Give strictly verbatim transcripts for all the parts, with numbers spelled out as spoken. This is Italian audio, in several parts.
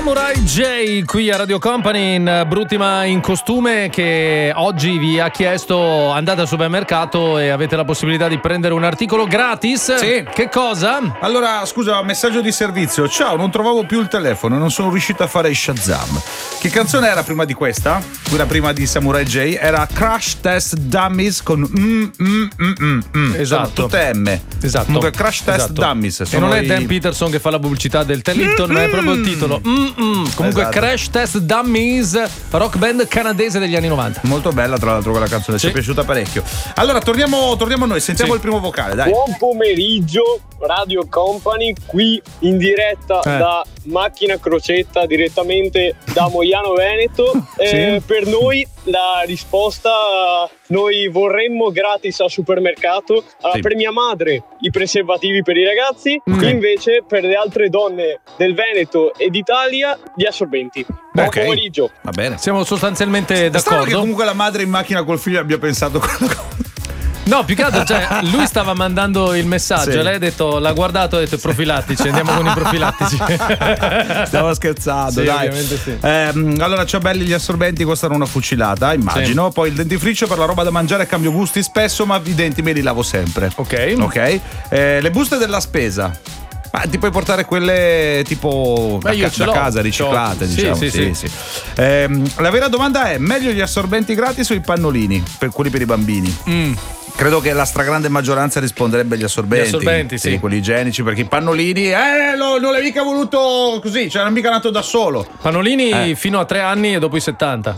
Samurai J qui a Radio Company in Brutti ma in costume, che oggi vi ha chiesto andate al supermercato e avete la possibilità di prendere un articolo gratis. Sì. Che cosa? Allora, scusa, messaggio di servizio. Ciao, non trovavo più il telefono, non sono riuscito a fare Shazam. Che canzone era prima di questa? Quella prima di Samurai J era Crash Test Dummies con mm, mm, mm, mm, mm. Esatto. Sono tutte M. Esatto. Comunque Crash Test esatto. Dummies. E non è i... Dan Peterson che fa la pubblicità del Tellington, ma è proprio il titolo. Mm-mm. Comunque Esatto. Crash Test Dummies, rock band canadese degli anni novanta. Molto bella, tra l'altro, quella canzone, sì. ci è piaciuta parecchio. Allora, torniamo, torniamo a noi, sentiamo sì. il primo vocale, dai. Buon pomeriggio, Radio Company, qui in diretta eh. da Macchina Crocetta, direttamente da Moiano Veneto. Eh, sì. Per noi la risposta, noi vorremmo gratis al supermercato. Allora, Sì. per mia madre i preservativi per i ragazzi, Ok. invece per le altre donne del Veneto e d'Italia gli assorbenti. Buon Ok. pomeriggio. Va bene. Siamo sostanzialmente Strano che d'accordo. comunque la madre in macchina col figlio abbia pensato quella cosa. No, più che altro, cioè, lui stava mandando il messaggio Sì. e lei ha detto, l'ha guardato e ha detto profilattici, andiamo con i profilattici. Stavo scherzando, Sì, dai. ovviamente sì. Ehm, allora, ciao belli, gli assorbenti costano una fucilata, immagino. Sì. Poi il dentifricio per la roba da mangiare cambio gusti spesso, ma i denti me li lavo sempre. Ok. Ok. Eh, le buste della spesa. Ma ti puoi portare quelle tipo Beh, da, io ca- ce da l'ho. casa riciclate, Sì, diciamo. sì, sì. sì. Ehm, la vera domanda è: meglio gli assorbenti gratis o i pannolini? Per quelli per i bambini? Mm. Credo che la stragrande maggioranza risponderebbe agli assorbenti. Gli assorbenti, sì. Quelli igienici, perché i pannolini, eh, lo, non l'hai mica voluto così, cioè non è mica nato da solo. Panolini Eh. fino a tre anni e dopo i settanta.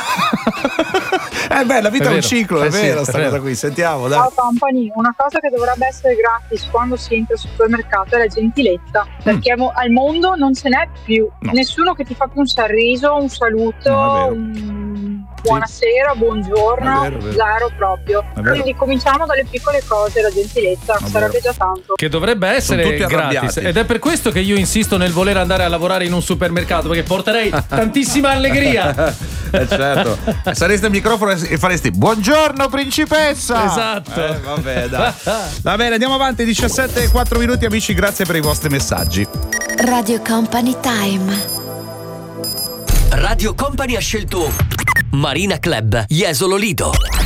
Eh beh, la vita è, È un vero. ciclo, è Eh sì, vero è sta vero. cosa qui. Sentiamo, dai. Ciao Company, una cosa che dovrebbe essere gratis quando si entra al supermercato è la gentilezza, perché mo- al mondo non ce n'è più. No. Nessuno che ti fa più un sorriso, un saluto, No, è vero. un buonasera, buongiorno, È vero, è vero. zero proprio. È vero. Quindi cominciamo dalle piccole cose, la gentilezza, È sarebbe vero. già tanto. Che dovrebbe essere tutti gratis. arrabbiati. Ed è per questo che io insisto nel voler andare a lavorare in un supermercato, perché porterei tantissima allegria. Eh certo. Saresti al microfono e faresti buongiorno principessa. Esatto. Eh, vabbè, dai. Va bene, andiamo avanti. diciassette e quattro minuti, amici, grazie per i vostri messaggi. Radio Company Time. Radio Company ha scelto Marina Club Jesolo Lido.